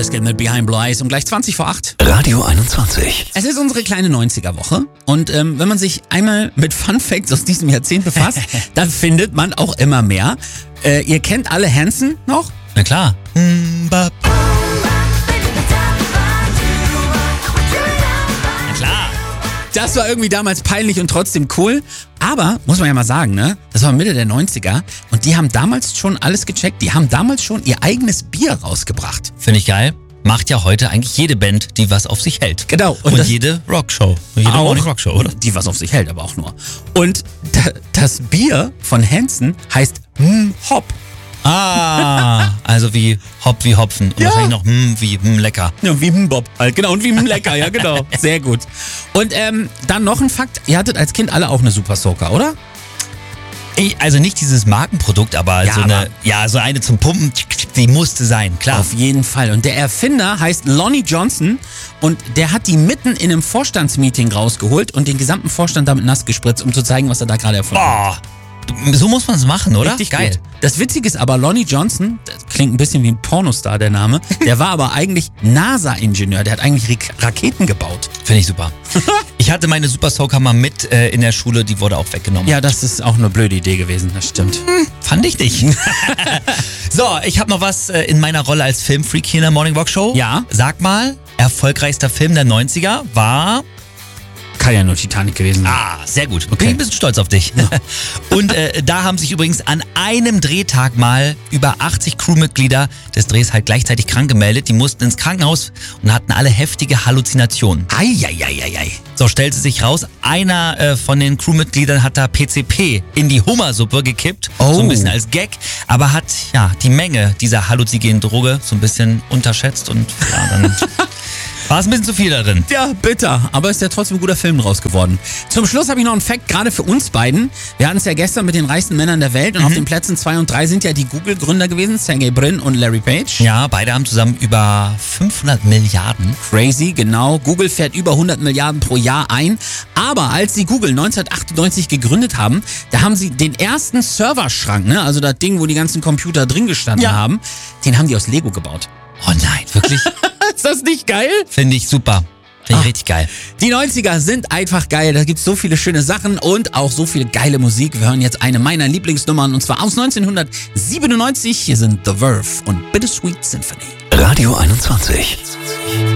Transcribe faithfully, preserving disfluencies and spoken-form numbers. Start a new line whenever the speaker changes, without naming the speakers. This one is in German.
Bizkit mit Behind Blue Eyes um gleich zwanzig vor acht.
Radio einundzwanzig.
Es ist unsere kleine neunziger-Woche und ähm, wenn man sich einmal mit Fun Facts aus diesem Jahrzehnt befasst, dann findet man auch immer mehr. Äh, ihr kennt alle Hanson noch?
Na klar. Na klar.
Das war irgendwie damals peinlich und trotzdem cool. Aber, muss man ja mal sagen, ne? Das war Mitte der neunziger und die haben damals schon alles gecheckt. Die haben damals schon ihr eigenes Bier rausgebracht.
Finde ich geil. Macht ja heute eigentlich jede Band, die was auf sich hält.
Genau.
Und,
Und das-
jede Rockshow. Jede
Auch.
Morning Rockshow, oder?
Die was auf sich hält, aber auch nur. Und da, das Bier von Hanson heißt mm, Hop.
Ah, also wie Hop wie Hopfen. Und
Ja.
wahrscheinlich noch hm, wie hm, lecker.
Ja, wie mm, Bob halt, genau. Und wie mm, lecker, ja genau. Sehr gut. Und ähm, dann noch ein Fakt. Ihr hattet als Kind alle auch eine Super Soaker, oder?
Ey, also nicht dieses Markenprodukt, aber
Ja,
so
aber-
eine, ja, so eine zum Pumpen, die musste sein, klar.
Auf jeden Fall. Und der Erfinder heißt Lonnie Johnson und der hat die mitten in einem Vorstandsmeeting rausgeholt und den gesamten Vorstand damit nass gespritzt, um zu zeigen, was er da gerade erfunden hat.
Boah, so muss man es machen, oder?
Richtig
Geil.
gut. Das Witzige ist aber, Lonnie Johnson, das klingt ein bisschen wie ein Pornostar, der Name, der war aber eigentlich NASA-Ingenieur, der hat eigentlich Ra- Raketen gebaut.
Finde ich super. Ich hatte meine Super Soaker mal mit äh, in der Schule, die wurde auch weggenommen.
Ja, das ist auch eine blöde Idee gewesen, das stimmt.
Fand ich nicht. So, ich habe noch was äh, in meiner Rolle als Filmfreak hier in der Morning Walk Show.
Ja.
Sag mal, erfolgreichster Film der neunziger war...
Kann ja nur Titanic gewesen sein.
Ah, sehr gut.
Okay.
Bin ich ein bisschen stolz auf dich. Und äh, da haben sich übrigens an einem Drehtag mal über achtzig Crewmitglieder des Drehs halt gleichzeitig krank gemeldet. Die mussten ins Krankenhaus und hatten alle heftige Halluzinationen.
Eieieiei.
So stellte sich raus, einer äh, von den Crewmitgliedern hat da P C P in die Hummersuppe gekippt.
Oh.
So ein bisschen als Gag. Aber hat ja die Menge dieser halluzinogenen Droge so ein bisschen unterschätzt und ja, dann war es ein bisschen zu viel da drin.
Ja, bitter, aber ist ja trotzdem ein guter Film draus geworden. Zum Schluss habe ich noch einen Fact, gerade für uns beiden. Wir hatten es ja gestern mit den reichsten Männern der Welt und auf den Plätzen zwei und drei sind ja die Google-Gründer gewesen, Sergey Brin und Larry Page.
Ja, beide haben zusammen über fünfhundert Milliarden.
Crazy, genau. Google fährt über hundert Milliarden pro Jahr ein. Aber als sie Google neunzehnhundertachtundneunzig gegründet haben, da haben sie den ersten Serverschrank, ne, also das Ding, wo die ganzen Computer drin gestanden
Ja.
haben, den haben die aus Lego gebaut.
Oh nein, wirklich?
Ist das nicht geil?
Finde ich super. Finde ich
Ah.
richtig geil.
Die neunziger sind einfach geil. Da gibt's so viele schöne Sachen und auch so viel geile Musik. Wir hören jetzt eine meiner Lieblingsnummern und zwar aus neunzehnhundertsiebenundneunzig. Hier sind The Verve und Bittersweet Symphony.
Radio einundzwanzig.